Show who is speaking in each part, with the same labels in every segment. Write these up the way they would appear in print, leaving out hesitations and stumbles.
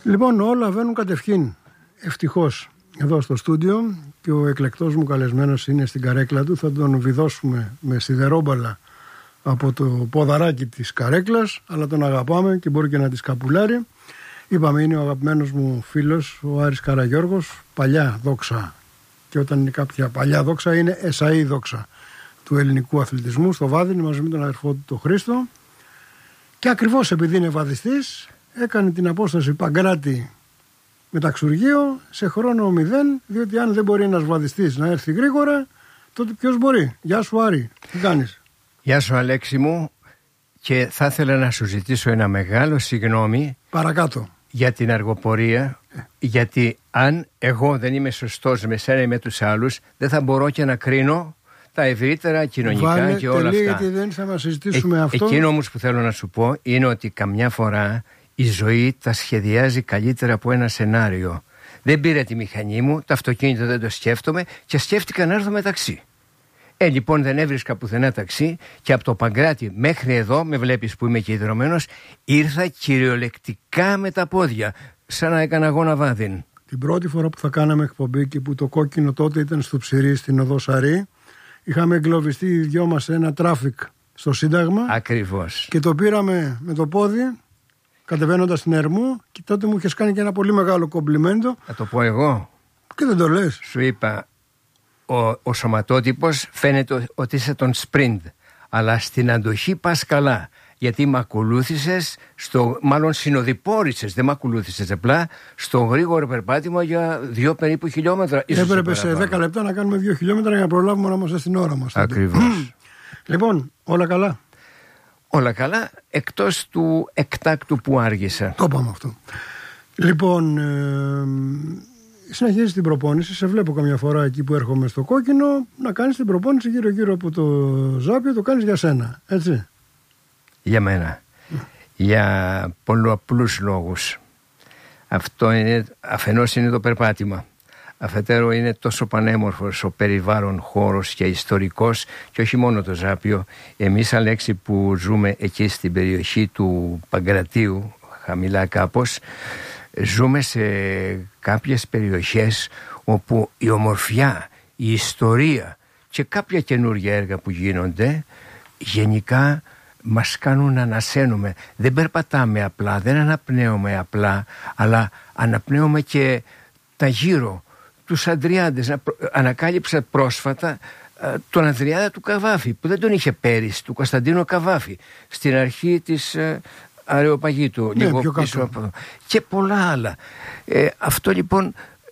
Speaker 1: Λοιπόν, όλα βαίνουν κατευχήν. Ευτυχώς εδώ στο στούντιο και ο εκλεκτός μου καλεσμένος είναι στην καρέκλα του. Θα τον βιδώσουμε με σιδερόμπαλα από το ποδαράκι της καρέκλας, αλλά τον αγαπάμε και μπορεί και να τη σκαπουλάρει. Είπαμε, είναι ο αγαπημένος μου φίλος, ο Άρης Καραγιώργος, παλιά δόξα. Και όταν είναι κάποια παλιά δόξα, είναι εσαή δόξα του ελληνικού αθλητισμού στο Βάδινο, μαζί με τον αδερφό του τον Χρήστο. Και ακριβώς επειδή είναι βαδιστής, έκανε την απόσταση Παγκράτη Μεταξουργείο σε χρόνο 0, διότι αν δεν μπορεί ένας βαδιστής να έρθει γρήγορα, τότε ποιος μπορεί? Γεια σου Άρη, τι κάνεις?
Speaker 2: Γεια σου Αλέξη μου, και θα ήθελα να σου ζητήσω ένα μεγάλο συγγνώμη.
Speaker 1: Παρακάτω.
Speaker 2: Για την αργοπορία, γιατί αν εγώ δεν είμαι σωστός με σένα ή με τους άλλους, δεν θα μπορώ και να κρίνω τα ευρύτερα κοινωνικά και όλα αυτά.
Speaker 1: Γιατί δεν θα μας συζητήσουμε αυτό.
Speaker 2: Εκείνο όμως που θέλω να σου πω είναι ότι καμιά φορά η ζωή τα σχεδιάζει καλύτερα από ένα σενάριο. Δεν πήρα τη μηχανή μου, το αυτοκίνητο δεν το σκέφτομαι και σκέφτηκα να έρθω με ταξί. Λοιπόν δεν έβρισκα πουθενά ταξί και από το Παγκράτη μέχρι εδώ, με βλέπεις που είμαι και ιδρωμένος, ήρθα κυριολεκτικά με τα πόδια, σαν να έκανα αγώνα βάδιν.
Speaker 1: Την πρώτη φορά που θα κάναμε εκπομπή και που το κόκκινο τότε ήταν στο Ψηρή στην οδό Σαρή, είχαμε εγκλωβιστεί οι δυο μας σε ένα τράφικ στο Σύνταγμα.
Speaker 2: Ακριβώς.
Speaker 1: Και το πήραμε με το πόδι, κατεβαίνοντας στην Ερμού, και τότε μου είχες κάνει και ένα πολύ μεγάλο κομπλιμέντο.
Speaker 2: Θα το πω εγώ.
Speaker 1: Και δεν το λες.
Speaker 2: Σου είπα, ο σωματότυπος φαίνεται ότι είσαι τον σπριντ, αλλά στην αντοχή πας καλά. Γιατί με ακολούθησες, μάλλον συνοδοιπόρησες, δεν με ακολούθησες απλά, στο γρήγορο περπάτημα για 2 περίπου χιλιόμετρα.
Speaker 1: Έπρεπε σε 10 λεπτά να κάνουμε 2 χιλιόμετρα για να προλάβουμε να είμαστε στην ώρα μας.
Speaker 2: Ακριβώς.
Speaker 1: Λοιπόν, όλα καλά.
Speaker 2: Όλα καλά, εκτός του εκτάκτου που άργησα.
Speaker 1: Το είπαμε αυτό. Λοιπόν, συνεχίζεις την προπόνηση. Σε βλέπω καμιά φορά εκεί που έρχομαι στο κόκκινο να κάνεις την προπόνηση γύρω-γύρω από το Ζάπιο. Το κάνεις για σένα, έτσι?
Speaker 2: Για μένα. Για πολλαπλούς λόγους. Αυτό είναι, αφενός είναι το περπάτημα. Αφετέρου είναι τόσο πανέμορφος ο περιβάλλον χώρος και ιστορικός, και όχι μόνο το Ζάπιο. Εμείς, Αλέξη, που ζούμε εκεί στην περιοχή του Παγκρατίου, χαμηλά κάπως, ζούμε σε κάποιες περιοχές όπου η ομορφιά, η ιστορία και κάποια καινούργια έργα που γίνονται γενικά μας κάνουν να ανασένουμε. Δεν περπατάμε απλά, δεν αναπνέουμε απλά, αλλά αναπνέουμε και τα γύρω, τους Ανδριάδες. Ανακάλυψα πρόσφατα τον Ανδριάδα του Καβάφη, που δεν τον είχε πέρυσι, του Κωνσταντίνου Καβάφη, στην αρχή της Αρεοπαγίτου, λίγο πίσω από εδώ, και πολλά άλλα. Αυτό λοιπόν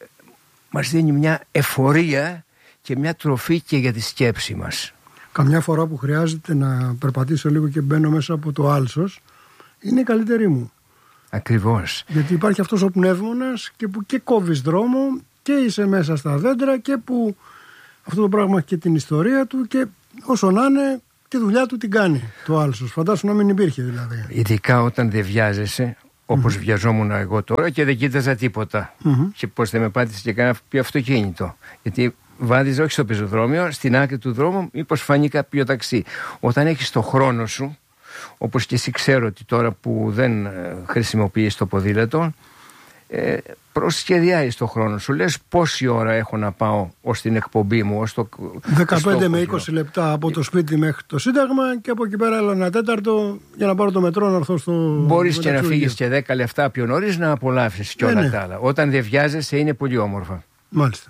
Speaker 2: μας δίνει μια εφορία και μια τροφή και για τη σκέψη μας.
Speaker 1: Καμιά φορά που χρειάζεται να περπατήσω λίγο και μπαίνω μέσα από το άλσος, είναι η καλύτερη μου.
Speaker 2: Ακριβώς.
Speaker 1: Γιατί υπάρχει αυτός ο πνεύμονας και που και κόβεις δρόμο και είσαι μέσα στα δέντρα, και που αυτό το πράγμα έχει και την ιστορία του, και όσο να είναι τη δουλειά του την κάνει το άλσος. Φαντάσου να μην υπήρχε δηλαδή.
Speaker 2: Ειδικά όταν δεν βιάζεσαι, όπως βιαζόμουν εγώ τώρα, και δεν κοίταζα τίποτα. Και πώς δεν με πάτησε και κανένα αυτοκίνητο. Γιατί βάδιζα όχι στο πεζοδρόμιο, στην άκρη του δρόμου, μήπως φανεί κάποιο ταξί. Όταν έχεις το χρόνο σου, όπως και εσύ ξέρω ότι τώρα που δεν χρησιμοποιείς το ποδήλατο, προσχεδιάζεις το χρόνο σου. Λες πόση ώρα έχω να πάω ως την εκπομπή μου, ως το
Speaker 1: 15 με 20 λεπτά από το σπίτι μέχρι το Σύνταγμα, και από εκεί πέρα άλλο ένα τέταρτο για να πάρω το μετρό να έρθω στο...
Speaker 2: Μπορείς και να φύγεις και 10 λεπτά πιο νωρίς να απολαύσεις και όλα τα άλλα. Όταν δεν βιάζεσαι είναι πολύ όμορφα.
Speaker 1: Μάλιστα.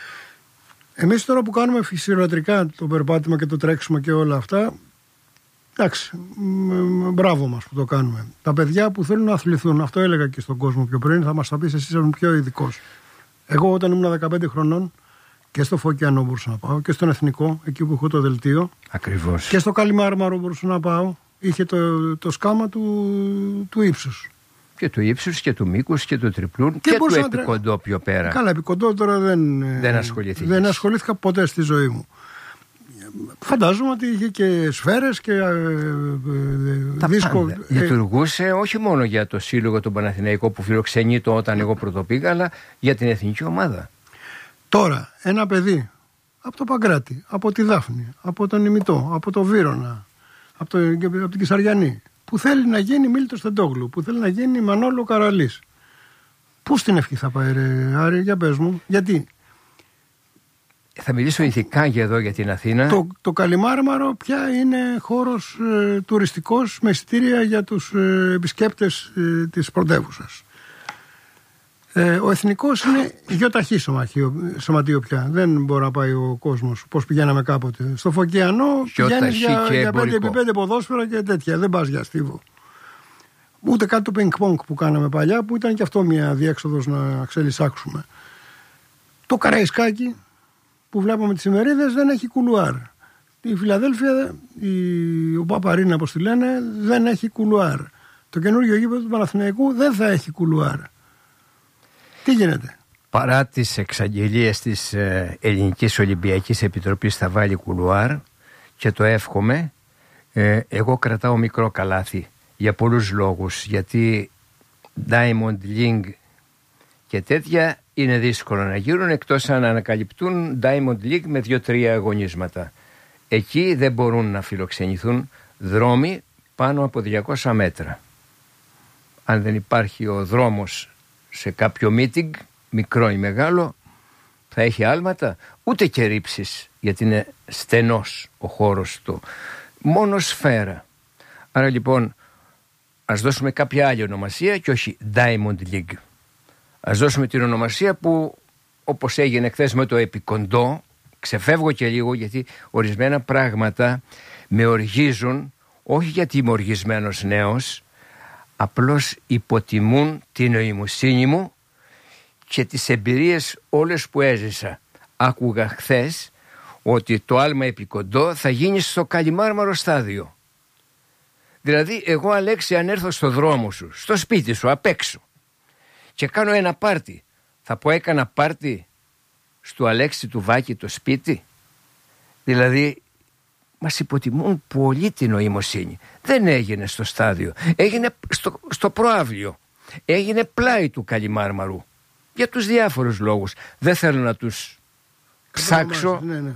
Speaker 1: Εμείς τώρα που κάνουμε φυσιολογικά το περπάτημα και το τρέξιμο και όλα αυτά, εντάξει, μπράβο μας που το κάνουμε. Τα παιδιά που θέλουν να αθληθούν, αυτό έλεγα και στον κόσμο πιο πριν, θα μας τα πεις, εσύ είσαι πιο ειδικός. Εγώ όταν ήμουν 15 χρονών και στο Φωκιανό μπορούσα να πάω, και στον Εθνικό, εκεί που έχω το δελτίο.
Speaker 2: Ακριβώς.
Speaker 1: Και στο Καλιμάρμαρο μπορούσα να πάω. Είχε το σκάμα του ύψους.
Speaker 2: Και του ύψους και του μήκους και του τριπλούν και του επικοντό πιο πέρα.
Speaker 1: Καλά, επικοντό τώρα δεν ασχολήθηκα ποτέ στη ζωή μου. Φαντάζομαι ότι είχε και σφαίρες και δίσκο.
Speaker 2: Λειτουργούσε όχι μόνο για το σύλλογο τον Παναθηναϊκό που φιλοξενεί το όταν εγώ πρωτοπήγα, αλλά για την εθνική ομάδα.
Speaker 1: Τώρα, ένα παιδί από το Παγκράτη, από τη Δάφνη, από τον Ημιτό, από το Βύρωνα, από την Κισαριανή, που θέλει να γίνει Μίλτος Τεντόγλου, που θέλει να γίνει Μανόλο Καραλής, Πού στην Ευχή θα πάει, ρε Άρη, για πες μου, γιατί?
Speaker 2: Θα μιλήσω ηθικά για εδώ, για την Αθήνα.
Speaker 1: Το Καλιμάρμαρο πια είναι χώρος τουριστικός με εισιτήρια για τους επισκέπτες της πρωτεύουσας. Ο Εθνικός είναι γεωταχή σωματείο πια. Δεν μπορεί να πάει ο κόσμος όπως πηγαίναμε κάποτε. Στο Φωκιανό πηγαίνεις για 5x5 ποδόσφαιρα και τέτοια. Δεν πας για στίβο. Ούτε κάτι το πινκ-πονκ που κάναμε παλιά, που ήταν και αυτό μια διέξοδος να ξελισσάξουμε. Το Καραϊσκάκι που βλέπουμε τις ημερίδες δεν έχει κουλουάρ. Η Φιλαδέλφια, ο Παπαρίνα όπως τη λένε, δεν έχει κουλουάρ. Το καινούργιο γήπεδο του Παναθηναϊκού δεν θα έχει κουλουάρ. Τι γίνεται?
Speaker 2: Παρά τις εξαγγελίες της Ελληνικής Ολυμπιακής Επιτροπής θα βάλει κουλουάρ και το εύχομαι, εγώ κρατάω μικρό καλάθι για πολλούς λόγους. Γιατί Diamond League και τέτοια είναι δύσκολο να γίνουν, εκτός αν ανακαλυπτούν Diamond League με 2-3 αγωνίσματα. Εκεί δεν μπορούν να φιλοξενηθούν δρόμοι πάνω από 200 μέτρα. Αν δεν υπάρχει ο δρόμος σε κάποιο meeting, μικρό ή μεγάλο, θα έχει άλματα, ούτε και ρήψεις, γιατί είναι στενός ο χώρος του. Μόνο σφαίρα. Άρα λοιπόν ας δώσουμε κάποια άλλη ονομασία και όχι Diamond League. Ας δώσουμε την ονομασία που, όπως έγινε χθες με το Επικοντό, ξεφεύγω και λίγο γιατί ορισμένα πράγματα με οργίζουν, όχι γιατί είμαι οργισμένος νέος, απλώς υποτιμούν την νοημοσύνη μου και τις εμπειρίες όλες που έζησα. Άκουγα χθες ότι το άλμα Επικοντό θα γίνει στο Καλιμάρμαρο στάδιο. Δηλαδή εγώ, Αλέξη, αν έρθω στο δρόμο σου, στο σπίτι σου απ' έξω και κάνω ένα πάρτι, θα πω έκανα πάρτι στο Αλέξη του Βάκη το σπίτι? Δηλαδή μας υποτιμούν πολύ την νοημοσύνη. Δεν έγινε στο στάδιο, έγινε στο προαύλιο, έγινε πλάι του Καλιμάρμαρου για τους διάφορους λόγους. Δεν θέλω να τους ψάξω.
Speaker 1: Ναι.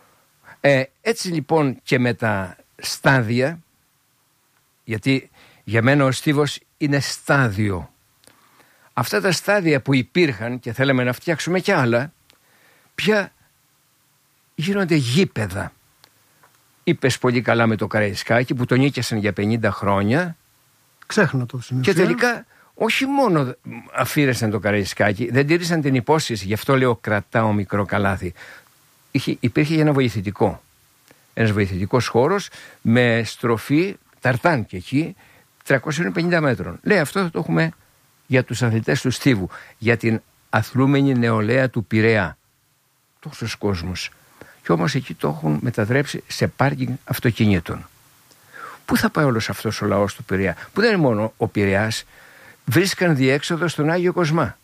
Speaker 2: Έτσι λοιπόν και με τα στάδια, γιατί για μένα ο Στίβος είναι στάδιο. Αυτά τα στάδια που υπήρχαν και θέλαμε να φτιάξουμε κι άλλα, πια γίνονται γήπεδα. Είπες πολύ καλά με το Καραϊσκάκι που τον νίκησαν για 50 χρόνια.
Speaker 1: Ξέχνα το συνήθως.
Speaker 2: Και τελικά όχι μόνο αφήρεσαν το Καραϊσκάκι, δεν τήρησαν την υπόσχεση. Γι' αυτό λέω κρατάω μικρό καλάθι. Υπήρχε ένα βοηθητικό. Ένας βοηθητικός χώρος με στροφή ταρτάν και εκεί 350 μέτρων. Λέει αυτό θα το έχουμε για τους αθλητές του Στίβου, για την αθλούμενη νεολαία του Πειραιά. Τόσος κόσμος. Και όμως εκεί το έχουν μετατρέψει σε πάρκινγκ αυτοκινήτων. Πού θα πάει όλος αυτός ο λαός του Πειραιά, που δεν είναι μόνο ο Πειραιάς, βρίσκαν διέξοδο στον Άγιο Κοσμά.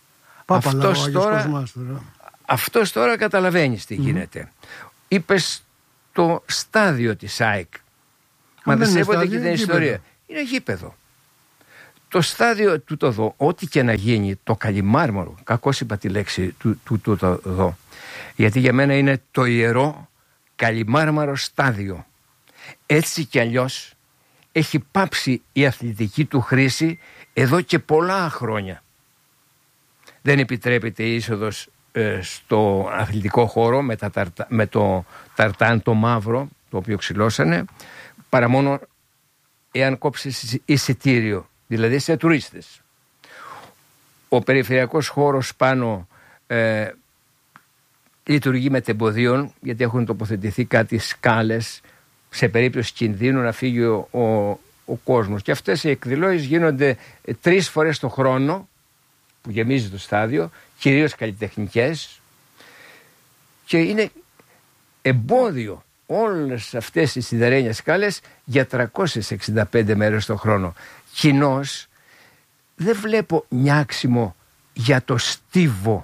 Speaker 2: Αυτός τώρα καταλαβαίνεις τι γίνεται. Είπες το στάδιο της ΑΕΚ. Μα δεν σέβονται και την ιστορία. Είναι γήπεδο. Το στάδιο τούτο εδώ, ό,τι και να γίνει, το Καλιμάρμαρο, κακώς είπα τη λέξη τούτο εδώ, γιατί για μένα είναι το ιερό Καλιμάρμαρο στάδιο. Έτσι κι αλλιώς έχει πάψει η αθλητική του χρήση εδώ και πολλά χρόνια. Δεν επιτρέπεται η είσοδος στο αθλητικό χώρο με το ταρτάν το μαύρο, το οποίο ξυλώσανε, παρά μόνο εάν κόψεις εισιτήριο, δηλαδή σε τουρίστες. Ο περιφερειακός χώρος πάνω λειτουργεί με τεμποδίων, γιατί έχουν τοποθετηθεί κάτι σκάλες σε περίπτωση κινδύνου να φύγει ο κόσμος. Και αυτές οι εκδηλώσεις γίνονται 3 φορές το χρόνο που γεμίζει το στάδιο, κυρίως καλλιτεχνικές, και είναι εμπόδιο όλες αυτές οι σιδερένιες σκάλες για 365 μέρες το χρόνο. Κοινώς δεν βλέπω νιάξιμο για το Στίβο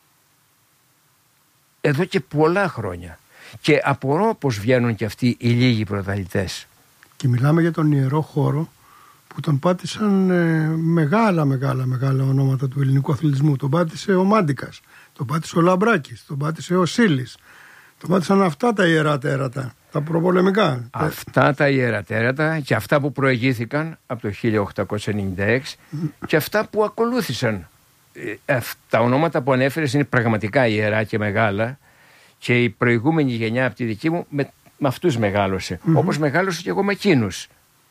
Speaker 2: εδώ και πολλά χρόνια, και απορώ πως βγαίνουν και αυτοί οι λίγοι πρωταθλητές.
Speaker 1: Και μιλάμε για τον ιερό χώρο που τον πάτησαν μεγάλα ονόματα του ελληνικού αθλητισμού. Τον πάτησε ο Μάντικας, τον πάτησε ο Λαμπράκης, τον πάτησε ο Σίλης. Τον πάτησαν αυτά τα ιερά τέρατα, τα προπολεμικά.
Speaker 2: Αυτά τα ιερά τέρατα και αυτά που προηγήθηκαν από το 1896 και αυτά που ακολούθησαν τα ονόματα που ανέφερες είναι πραγματικά ιερά και μεγάλα, και η προηγούμενη γενιά από τη δική μου με αυτούς μεγάλωσε. Όπως μεγάλωσε και εγώ με εκείνους.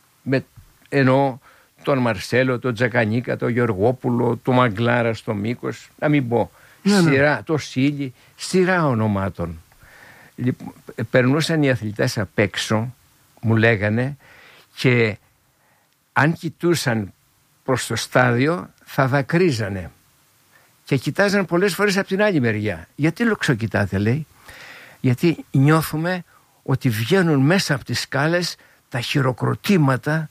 Speaker 2: Ενώ τον Μαρσέλο, τον Τζακανίκα, τον Γεωργόπουλο, τον Μαγκλάρα στο Μήκος, να μην πω. Σειρά, το Σίλι, σειρά ονομάτων. Λοιπόν, περνούσαν οι αθλητές απ' έξω, μου λέγανε, και αν κοιτούσαν προς το στάδιο θα δακρύζανε. Και κοιτάζαν πολλές φορές από την άλλη μεριά. Γιατί λοξοκοιτάτε, λέει? Γιατί νιώθουμε ότι βγαίνουν μέσα από τις σκάλες τα χειροκροτήματα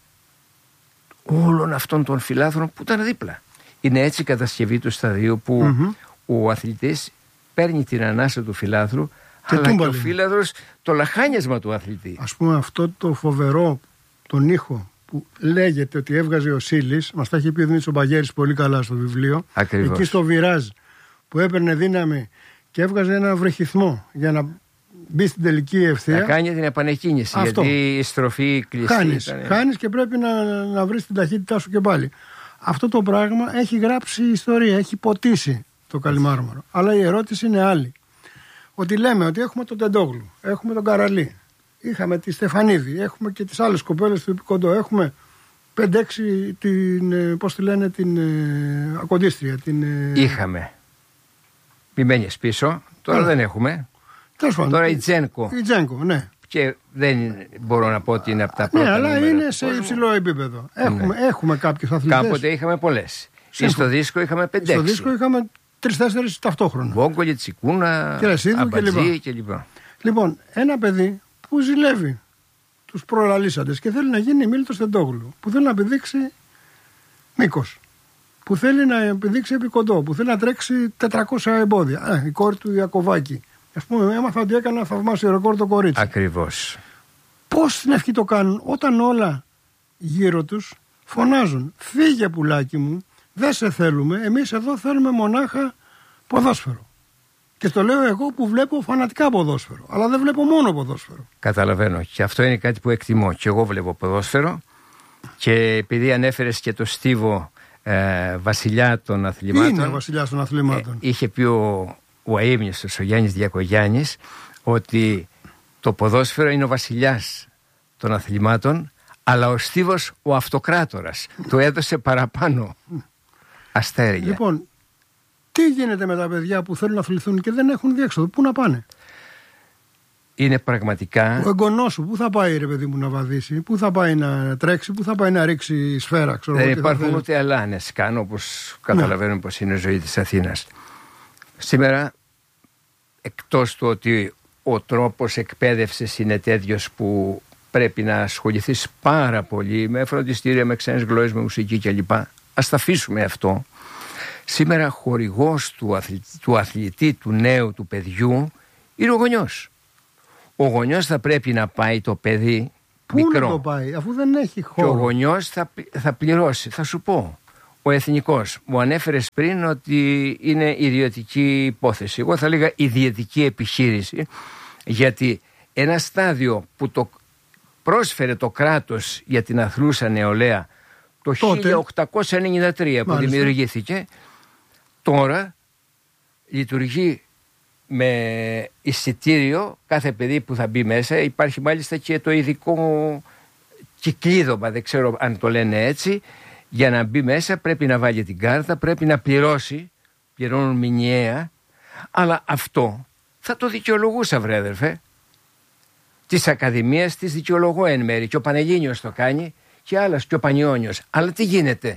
Speaker 2: όλων αυτών των φιλάθρων που ήταν δίπλα. Είναι έτσι η κατασκευή του σταδίου που ο αθλητής παίρνει την ανάσα του φιλάθρου, αλλά και ο φίλαθρος το λαχάνιασμα του αθλητή.
Speaker 1: Ας πούμε αυτό το φοβερό, τον ήχο που λέγεται ότι έβγαζε ο Σίλης, μας τα έχει πει ο Δημήτρης ο Μπαγέρης πολύ καλά στο βιβλίο.
Speaker 2: Ακριβώς.
Speaker 1: Εκεί στο βιράζ που έπαιρνε δύναμη και έβγαζε ένα βρεχυθμό για να μπει στην τελική ευθεία.
Speaker 2: Να κάνει την επανεκκίνηση. Αυτό. Γιατί η στροφή κλειστή.
Speaker 1: Χάνεις και πρέπει να βρεις την ταχύτητά σου και πάλι. Αυτό το πράγμα έχει γράψει ιστορία, έχει ποτίσει το Καλιμάρμαρο. Αλλά η ερώτηση είναι άλλη. Ότι λέμε ότι έχουμε τον Τεντόγλου, έχουμε τον Καραλή, είχαμε τη Στεφανίδη, έχουμε και τις άλλες κοπέλες του Επικοντό, έχουμε 5-6 την ακοντίστρια.
Speaker 2: Είχαμε. Μη μένεις πίσω, τώρα δεν έχουμε.
Speaker 1: Τώρα
Speaker 2: η Τζένκο.
Speaker 1: Η Τζένκο, ναι.
Speaker 2: Και δεν μπορώ να πω ότι είναι από τα πρώτα.
Speaker 1: Ναι, αλλά είναι σε υψηλό επίπεδο. Έχουμε κάποιους αθλητές.
Speaker 2: Κάποτε είχαμε πολλές. Στο δίσκο είχαμε 5-6.
Speaker 1: Στο δίσκο είχαμε 3-4 ταυτόχρονα.
Speaker 2: Βόγκολη, Τσικούνα, Αμπατζή κλπ.
Speaker 1: Λοιπόν, ένα παιδί που ζηλεύει τους προλαλήσαντες και θέλει να γίνει Μίλτος Τεντόγλου, που θέλει να επιδείξει μήκος, που θέλει να επιδείξει Επικοντό, που θέλει να τρέξει 400 εμπόδια. Η κόρη του Ιακωβάκη. Ας πούμε, έμαθα ότι έκανε θαυμάσιο ρεκόρ το κορίτσι.
Speaker 2: Ακριβώς.
Speaker 1: Πώς στην ευχή το κάνουν όταν όλα γύρω τους φωνάζουν? Φύγε πουλάκι μου, δεν σε θέλουμε, εμείς εδώ θέλουμε μονάχα ποδόσφαιρο. Και το λέω εγώ που βλέπω φανατικά ποδόσφαιρο, αλλά δεν βλέπω μόνο ποδόσφαιρο.
Speaker 2: Καταλαβαίνω, και αυτό είναι κάτι που εκτιμώ. Και εγώ βλέπω ποδόσφαιρο, και επειδή ανέφερες και το Στίβο βασιλιά των αθλημάτων.
Speaker 1: Είναι ο βασιλιάς των αθλημάτων.
Speaker 2: Είχε πει ο αείμνηστος, ο Γιάννης Διακογιάννης, ότι το ποδόσφαιρο είναι ο βασιλιάς των αθλημάτων, αλλά ο Στίβος ο αυτοκράτορας. Του έδωσε παραπάνω αστέρια.
Speaker 1: Λοιπόν, τι γίνεται με τα παιδιά που θέλουν να αθληθούν και δεν έχουν διέξοδο? Πού να πάνε?
Speaker 2: Είναι πραγματικά.
Speaker 1: Ο εγγονός σου, πού θα πάει, ρε παιδί μου, να βαδίσει, πού θα πάει να τρέξει, πού θα πάει να ρίξει σφαίρα, ξέρω.
Speaker 2: Δεν υπάρχουν ούτε αλάνες καν, όπως καταλαβαίνουμε πως είναι η ζωή της Αθήνας. Σήμερα, εκτός του ότι ο τρόπος εκπαίδευσης είναι τέτοιος που πρέπει να ασχοληθείς πάρα πολύ με φροντιστήρια, με ξένες γλώσσες, με μουσική κλπ. Ας τα αφήσουμε αυτό. Σήμερα χορηγός του αθλητή, του νέου, του παιδιού είναι ο γονιός. Ο γονιός θα πρέπει να πάει το παιδί μικρό.
Speaker 1: Πού να το πάει, αφού δεν έχει χώρο?
Speaker 2: Και ο γονιός θα πληρώσει. Θα σου πω, ο εθνικός, μου ανέφερες πριν ότι είναι ιδιωτική υπόθεση. Εγώ θα λέγα ιδιωτική επιχείρηση, γιατί ένα στάδιο που το πρόσφερε το κράτος για την αθλούσα νεολαία το 1893 που δημιουργήθηκε, τώρα λειτουργεί με εισιτήριο κάθε παιδί που θα μπει μέσα. Υπάρχει μάλιστα και το ειδικό κυκλίδωμα, δεν ξέρω αν το λένε έτσι. Για να μπει μέσα πρέπει να βάλει την κάρτα, πρέπει να πληρώσει, πληρώνουν μηνιαία. Αλλά αυτό θα το δικαιολογούσα, βρε αδερφέ. Της Ακαδημίας της δικαιολογώ εν μέρη, και ο Πανελλήνιος το κάνει και άλλας, και ο Πανιόνιος. Αλλά τι γίνεται?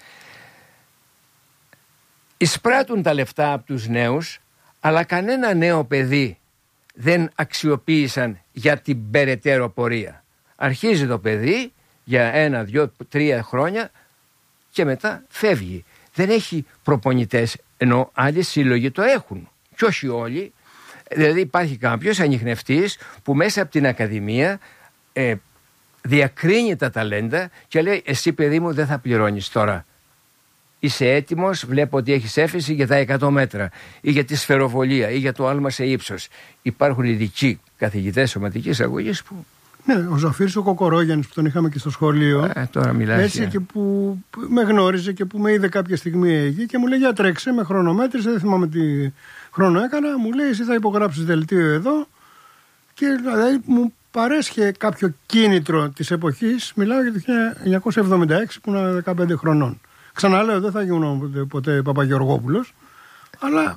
Speaker 2: Εισπράττουν τα λεφτά από τους νέους, αλλά κανένα νέο παιδί δεν αξιοποίησαν για την περαιτέρω πορεία. Αρχίζει το παιδί για 1, 2, 3 χρόνια και μετά φεύγει. Δεν έχει προπονητές, ενώ άλλοι σύλλογοι το έχουν. Και όχι όλοι. Δηλαδή υπάρχει κάποιος ανιχνευτής που μέσα από την Ακαδημία διακρίνει τα ταλέντα και λέει: εσύ παιδί μου δεν θα πληρώνεις τώρα. Είσαι έτοιμος, βλέπω ότι έχεις έφεση για τα 100 μέτρα ή για τη σφαιροβολία ή για το άλμα σε ύψος. Υπάρχουν ειδικοί καθηγητές σωματικής αγωγής που
Speaker 1: Ναι, ο Ζαφύρης ο Κοκορόγιαννης που τον είχαμε και στο σχολείο.
Speaker 2: Τώρα μιλάς.
Speaker 1: Έτσι και που με γνώριζε και που με είδε κάποια στιγμή εκεί και μου λέει: για τρέξε, με χρονομέτρησε, δεν θυμάμαι τι χρόνο έκανα. Μου λέει: εσύ θα υπογράψεις δελτίο εδώ. Και δηλαδή μου παρέσχε κάποιο κίνητρο της εποχής. Μιλάω για το 1976 που ήμουν 15 χρονών. Ξαναλέω, δεν θα γίνω ποτέ Παπαγεωργόπουλος, αλλά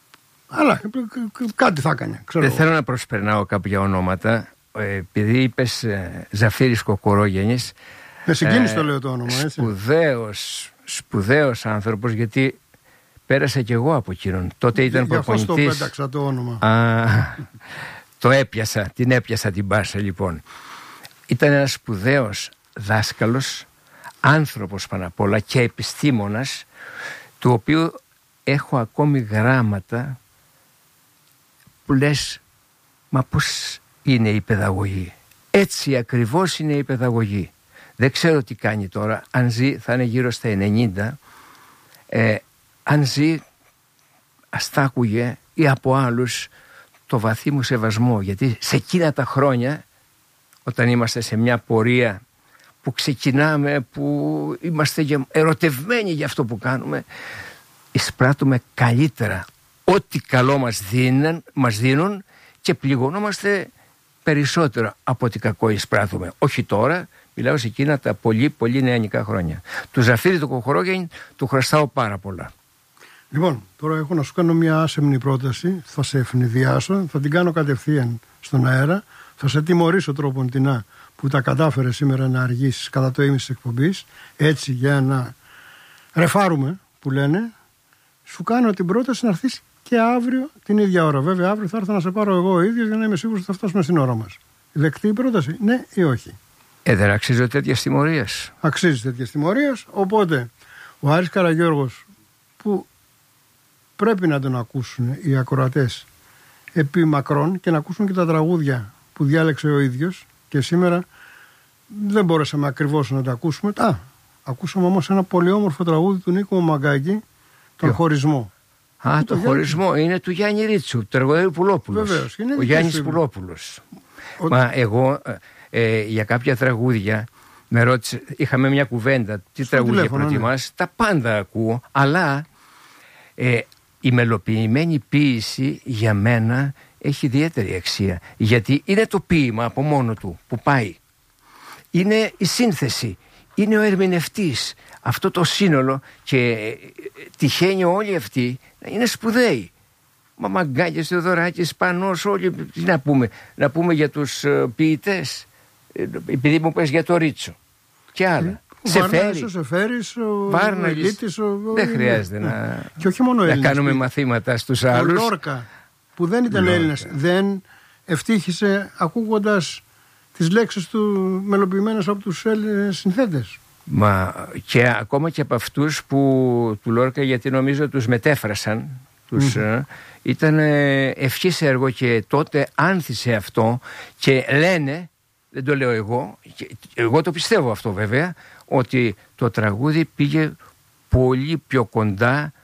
Speaker 1: κάτι θα έκανε.
Speaker 2: Δεν θέλω να προσπερνάω κάποια ονόματα. Επειδή είπες Ζαφύρης Κοκορόγιαννης,
Speaker 1: με συγκίνησε το λέω το όνομα, έτσι.
Speaker 2: Σπουδαίος άνθρωπος, γιατί πέρασα κι εγώ από εκείνον. Τότε ήταν προπονητής.
Speaker 1: Γι' αυτό το πέταξα το όνομα.
Speaker 2: Την έπιασα την πάσα λοιπόν. Ήταν ένας σπουδαίος δάσκαλος, άνθρωπος πάνω απ' όλα και επιστήμονας, του οποίου έχω ακόμη γράμματα που λες, μα πώς είναι η παιδαγωγή? Έτσι ακριβώς είναι η παιδαγωγή. Δεν ξέρω τι κάνει τώρα. Αν ζει θα είναι γύρω στα 90. Αν ζει ας τα άκουγε ή από άλλους το βαθύ μου σεβασμό, γιατί σε εκείνα τα χρόνια, όταν είμαστε σε μια πορεία που ξεκινάμε, που είμαστε ερωτευμένοι για αυτό που κάνουμε, εισπράττουμε καλύτερα ό,τι καλό μας δίνουν και πληγωνόμαστε περισσότερο από ό,τι κακό εισπράττουμε. Όχι τώρα, μιλάω σε εκείνα τα πολύ πολύ νεανικά χρόνια. Του Ζαφύρη του Κοκορόγιαννη του χρωστάω πάρα πολλά.
Speaker 1: Λοιπόν, τώρα έχω να σου κάνω μια άσεμνη πρόταση. Θα σε ευνηδιάσω, θα την κάνω κατευθείαν στον αέρα. Θα σε τιμωρήσω τροποντινά που τα κατάφερε σήμερα να αργήσεις κατά το ίμιση της εκπομπής. Έτσι, για να ρεφάρουμε, που λένε, σου κάνω την πρόταση να έρθεις και αύριο την ίδια ώρα. Βέβαια, αύριο θα έρθω να σε πάρω εγώ ο ίδιος για να είμαι σίγουρος ότι θα φτάσουμε στην ώρα μας. Δεκτή η πρόταση, ναι ή όχι?
Speaker 2: Δεν αξίζει τέτοια τιμωρία.
Speaker 1: Αξίζει τέτοια τιμωρία. Οπότε, ο Άρης Καραγιώργος, που πρέπει να τον ακούσουν οι ακροατές επί μακρόν και να ακούσουν και τα τραγούδια που διάλεξε ο ίδιος, και σήμερα δεν μπορέσαμε ακριβώς να τα ακούσουμε. Ακούσαμε όμως ένα πολύ όμορφο τραγούδι του Νίκο Μαγκάκη, τον Χωρισμό.
Speaker 2: Το Χωρισμό είναι του Γιάννη Ρίτσου, του Εργοδέλου Πουλόπουλος.
Speaker 1: Βεβαίως,
Speaker 2: ο Γιάννης Πουλόπουλος. Μα εγώ για κάποια τραγούδια με ρώτησε, είχαμε μια κουβέντα, τι τραγούδια προτιμάς? Ναι. Τα πάντα ακούω, αλλά η μελοποιημένη ποίηση για μένα έχει ιδιαίτερη αξία, γιατί είναι το ποίημα από μόνο του που πάει, είναι η σύνθεση, είναι ο ερμηνευτής, αυτό το σύνολο, και τυχαίνει όλοι αυτοί να είναι σπουδαίοι. Μαγκάκης, Θεοδωράκης, Πανός, όλοι. Τι να πούμε για τους ποιητές, επειδή μου πες για το Ρίτσο και άλλα.
Speaker 1: Σεφέρης, ο Βάρναγης.
Speaker 2: Δεν χρειάζεται να,
Speaker 1: και όχι μόνο Έλληνες,
Speaker 2: κάνουμε μαθήματα στους άλλους.
Speaker 1: Ο Λόρκα, που δεν ήταν Έλληνας, δεν ευτύχησε ακούγοντας τις λέξεις του μελοποιημένες από τους Έλληνες συνθέτες.
Speaker 2: Μα και ακόμα και από αυτούς που του Λόρκα, γιατί νομίζω τους μετέφρασαν, ήταν ευχής έργο και τότε άνθησε αυτό, και λένε, δεν το λέω εγώ το πιστεύω αυτό βέβαια, ότι το τραγούδι πήγε πολύ πιο κοντά